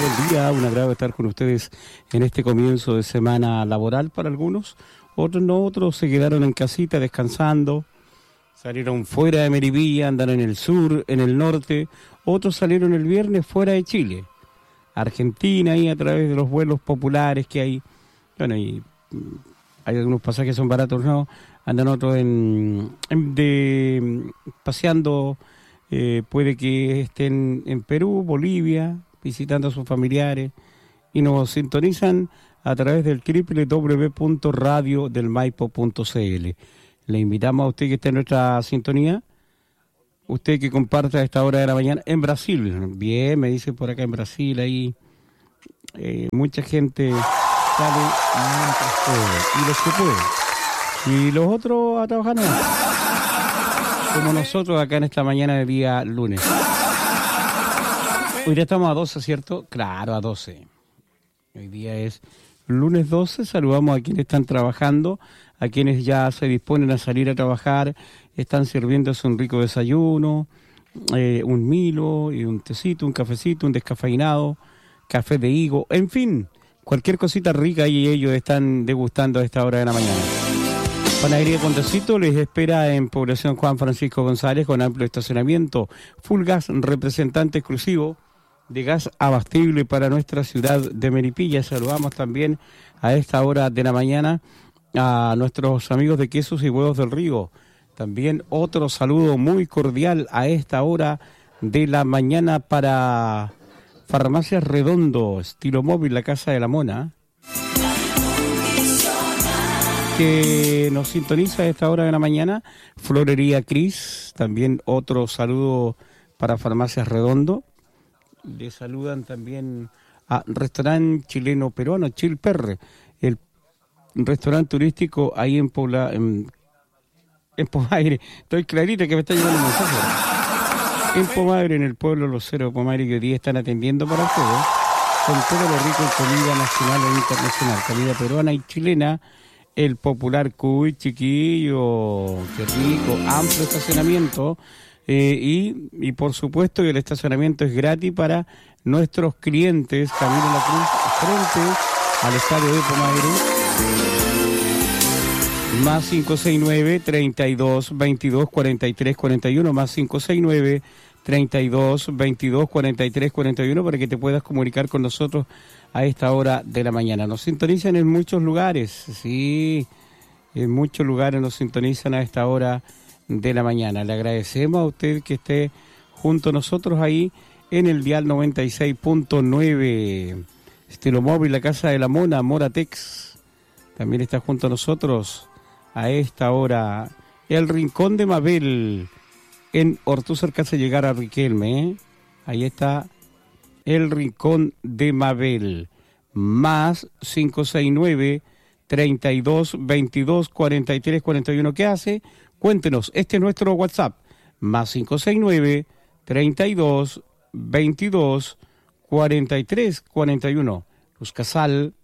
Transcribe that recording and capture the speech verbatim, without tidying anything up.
buen día, un agrado estar con ustedes en este comienzo de semana laboral para algunos. Otros no, otros se quedaron en casita descansando, salieron fuera de Melipilla, andan en el sur, en el norte. Otros salieron el viernes fuera de Chile, Argentina, y a través de los vuelos populares que hay. Bueno, y hay algunos pasajes que son baratos, no, andan otros en, en de paseando. Eh, puede que estén en Perú, Bolivia, visitando a sus familiares, y nos sintonizan a través del doble u doble u doble u punto radio del maipo punto c l. Le invitamos a usted que esté en nuestra sintonía, usted que comparta a esta hora de la mañana en Brasil. Bien, me dicen por acá en Brasil, ahí eh, mucha gente sale mientras puede, y los que pueden, y los otros a trabajar no, como nosotros acá en esta mañana de día lunes. Hoy ya estamos a doce, ¿cierto? Claro, a doce. Hoy día es lunes doce. Saludamos a quienes están trabajando, a quienes ya se disponen a salir a trabajar, están sirviéndose un rico desayuno, eh, un Milo y un tecito, un cafecito, un descafeinado, café de higo, en fin, cualquier cosita rica y ellos están degustando a esta hora de la mañana. Panadería Condecito les espera en Población Juan Francisco González, con amplio estacionamiento. Full Gas, representante exclusivo de gas abastible para nuestra ciudad de Melipilla. Saludamos también a esta hora de la mañana a nuestros amigos de Quesos y Huevos del Río. También otro saludo muy cordial a esta hora de la mañana para Farmacias Redondo, estilo móvil, la Casa de la Mona, que nos sintoniza a esta hora de la mañana. Florería Cris, también otro saludo para Farmacias Redondo. Le saludan también a Restaurante Chileno Peruano, Chilperre, el restaurante turístico ahí en Pobla, en, en Pomaire. Estoy clarita que me está llegando un mensaje. En Pomaire, en el pueblo Los Ceros de Pomaire, que hoy día están atendiendo para ustedes, con todo lo rico en comida nacional e internacional, comida peruana y chilena. El popular cuy, chiquillo, qué rico, amplio estacionamiento, eh, y, y por supuesto que el estacionamiento es gratis para nuestros clientes. Camino a la Cruz, frente al estadio de Pomaire. Más cinco seis nueve, treinta y dos, veintidós, cuarenta y tres, cuarenta y uno, más cinco seis nueve, treinta y dos, veintidós, cuarenta y tres, cuarenta y uno, para que te puedas comunicar con nosotros a esta hora de la mañana. Nos sintonizan en muchos lugares, sí, en muchos lugares nos sintonizan a esta hora de la mañana. Le agradecemos a usted que esté junto a nosotros ahí en el dial noventa y seis punto nueve, estilo móvil, la Casa de la Mona, Moratex. También está junto a nosotros a esta hora el Rincón de Mabel, en Ortúzar, casi llegar a Riquelme, ¿eh? Ahí está el Rincón de Mabel. Más cinco seis nueve, treinta y dos, veintidós, cuarenta y tres, cuarenta y uno. ¿Qué hace? Cuéntenos, este es nuestro WhatsApp. Más cinco seis nueve, treinta y dos, veintidós, cuarenta y tres, cuarenta y uno. Luz Casal,